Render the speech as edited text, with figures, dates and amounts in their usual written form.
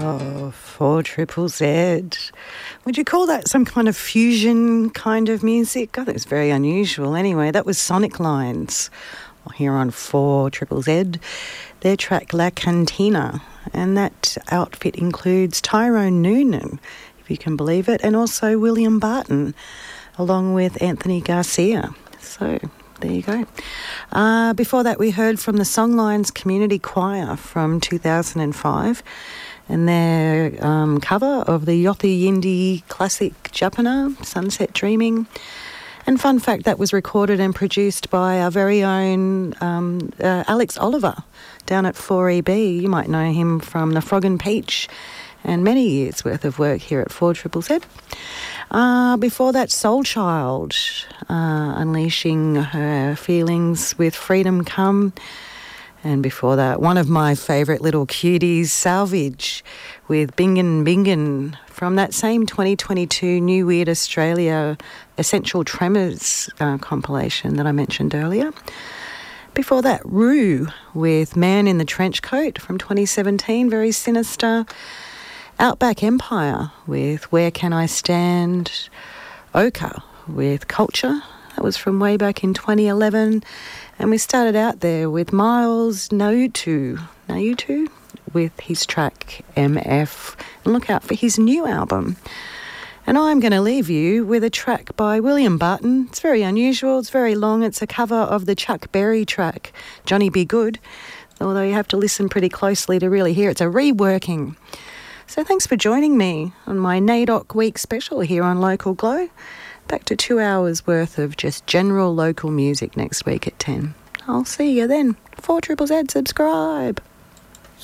4 Triple Z. Would you call that some kind of fusion kind of music? I think it's very unusual. Anyway, that was Sonic Lines here on 4 Triple Z. Their track La Cantina. And that outfit includes Tyrone Noonan, if you can believe it, and also William Barton, along with Anthony Garcia. So there you go. Before that, we heard from the Songlines Community Choir from 2005 and their cover of the Yothu Yindi classic Japana, Sunset Dreaming. And fun fact, that was recorded and produced by our very own Alex Oliver down at 4EB. You might know him from The Frog and Peach and many years' worth of work here at 4 Triple Z. Before that, Soul Child, unleashing her feelings with Freedom Come. And before that, one of my favourite little cuties, Salvage, with Bingen Bingen, from that same 2022 New Weird Australia Essential Tremors compilation that I mentioned earlier. Before that, Rue, with Man in the Trench Coat from 2017, very sinister. Outback Empire with Where Can I Stand? Oka with Culture. That was from way back in 2011. And we started out there with Miles Nautu with his track MF. And look out for his new album. And I'm going to leave you with a track by William Barton. It's very unusual. It's very long. It's a cover of the Chuck Berry track, Johnny Be Good. Although you have to listen pretty closely to really hear. It's a reworking. So thanks for joining me on my NAIDOC Week special here on Local Glow. Back to 2 hours worth of just general local music next week at 10. I'll see you then. 4 Triple Z, subscribe.